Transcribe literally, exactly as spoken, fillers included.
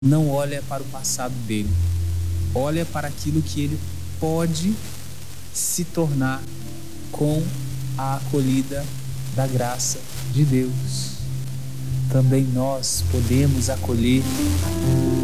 não olha para o passado dele, olha para aquilo que ele pode se tornar com a acolhida da graça de Deus. Também nós podemos acolher